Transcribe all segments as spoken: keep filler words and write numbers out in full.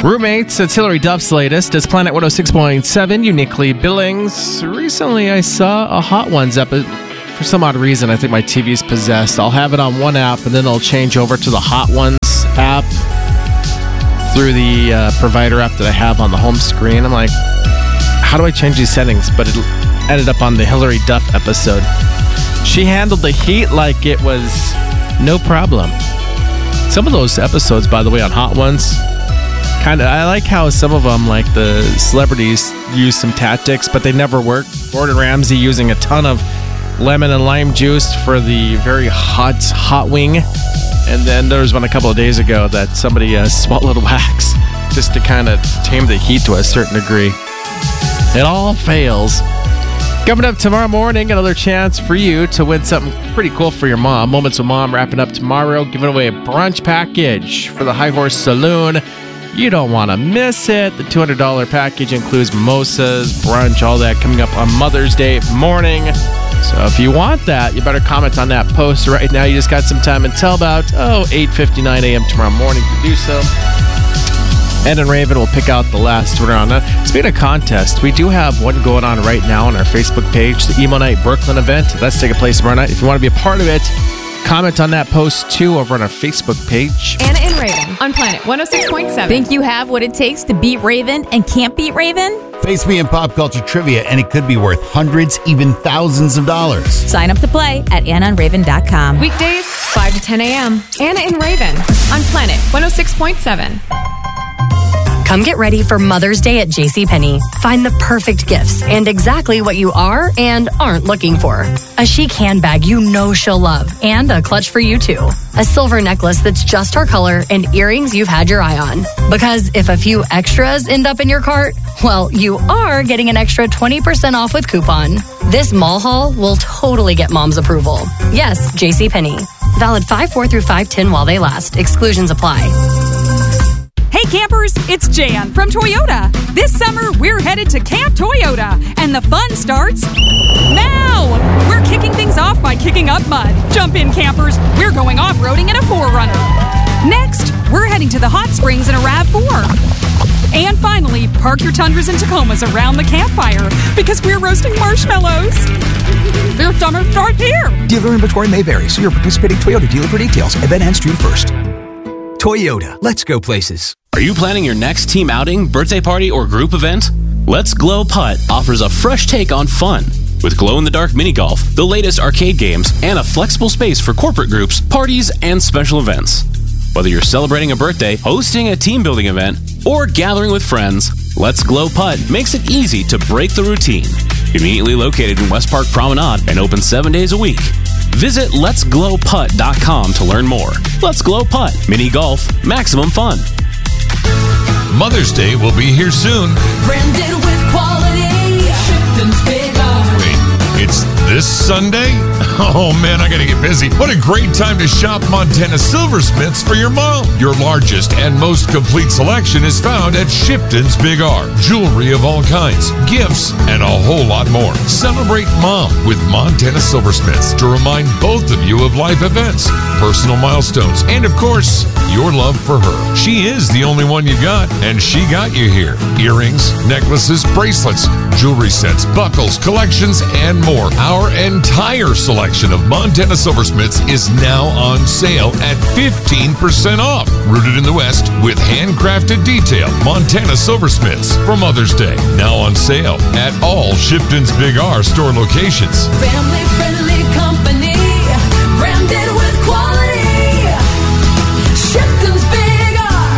Roommates, it's Hillary Duff's latest. It's Planet one oh six point seven, uniquely Billings. Recently, I saw a Hot Ones episode. For some odd reason, I think my T V's possessed. I'll have it on one app, and then I'll change over to the Hot Ones app through the uh, provider app that I have on the home screen. I'm like, how do I change these settings? But it ended up on the Hillary Duff episode. She handled the heat like it was no problem. Some of those episodes, by the way, on Hot Ones, kind of, I like how some of them, like the celebrities, use some tactics, but they never work. Gordon Ramsay using a ton of lemon and lime juice for the very hot hot wing. And then there was one a couple of days ago that somebody uh, swallowed wax just to kind of tame the heat to a certain degree. It all fails. Coming up tomorrow morning, another chance for you to win something pretty cool for your mom. Moments with Mom wrapping up tomorrow, giving away a brunch package for the High Horse Saloon. You don't want to miss it. The two hundred dollars package includes mimosas, brunch, all that coming up on Mother's Day morning. So if you want that, you better comment on that post right now. You just got some time until about, oh, eight fifty-nine a.m. tomorrow morning to do so. Ed and Raven will pick out the last winner on that. Speaking of contest, we do have one going on right now on our Facebook page, the Emo Night Brooklyn event. That's taking place tomorrow night. If you want to be a part of it, comment on that post, too, over on our Facebook page. Anna and Raven on Planet one oh six point seven. Think you have what it takes to beat Raven and can't beat Raven? Face me in pop culture trivia, and it could be worth hundreds, even thousands of dollars. Sign up to play at anna and raven dot com. Weekdays, five to ten a.m. Anna and Raven on Planet one oh six point seven. Come get ready for Mother's Day at JCPenney. Find the perfect gifts and exactly what you are and aren't looking for. A chic handbag you know she'll love, and a clutch for you too. A silver necklace that's just her color, and earrings you've had your eye on. Because if a few extras end up in your cart, well, you are getting an extra twenty percent off with coupon. This mall haul will totally get Mom's approval. Yes, JCPenney. Valid five four through five ten while they last. Exclusions apply. Hey campers, it's Jan from Toyota. This summer, we're headed to Camp Toyota, and the fun starts now. We're kicking things off by kicking up mud. Jump in, campers. We're going off-roading in a four runner. Next, we're heading to the hot springs in a RAV four. And finally, park your Tundras and Tacomas around the campfire because we're roasting marshmallows. Their summer starts here. Dealer inventory may vary. See your participating Toyota dealer for details. Event ends June first. Toyota. Let's go places. Are you planning your next team outing, birthday party, or group event? Let's Glow Putt offers a fresh take on fun. With glow-in-the-dark mini golf, the latest arcade games, and a flexible space for corporate groups, parties, and special events. Whether you're celebrating a birthday, hosting a team-building event, or gathering with friends, Let's Glow Putt makes it easy to break the routine. Conveniently located in West Park Promenade and open seven days a week. Visit lets glow putt dot com to learn more. Let's Glow Putt. Mini golf, maximum fun. Mother's Day will be here soon. Branded with quality. Shipton's Big R. Wait, it's this Sunday? Oh man, I gotta get busy. What a great time to shop Montana Silversmiths for your mom. Your largest and most complete selection is found at Shipton's Big R. Jewelry of all kinds, gifts, and a whole lot more. Celebrate mom with Montana Silversmiths to remind both of you of life events, personal milestones, and of course, your love for her. She is the only one you got, and she got you here. Earrings, necklaces, bracelets, jewelry sets, buckles, collections, and more. Our entire selection of Montana Silversmiths is now on sale at fifteen percent off. Rooted in the West with handcrafted detail. Montana Silversmiths for Mother's Day. Now on sale at all Shipton's Big R store locations. Family-friendly company. Branded with quality. Shipton's Big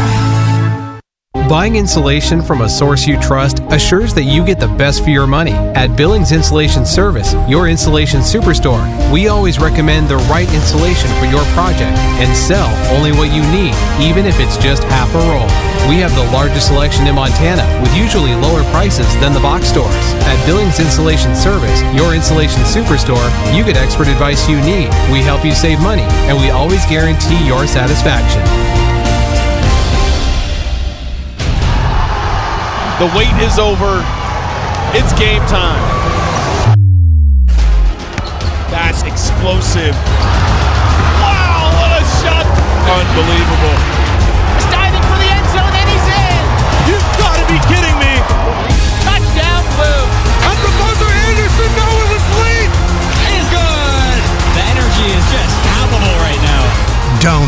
R. Buying insulation from a source you trust assures that you get the best for your money. At Billings Insulation Service, your insulation superstore, we always recommend the right insulation for your project and sell only what you need, even if it's just half a roll. We have the largest selection in Montana with usually lower prices than the box stores. At Billings Insulation Service, your insulation superstore, you get expert advice you need. We help you save money, and we always guarantee your satisfaction. The wait is over. It's game time. That's explosive. Wow, what a shot. Unbelievable. He's diving for the end zone, and he's in.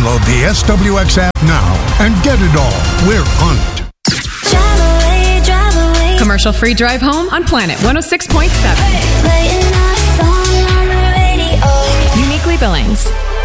Download the S W X app now and get it all. We're on it. Commercial-free drive home on Planet one oh six point seven. Uniquely Billings.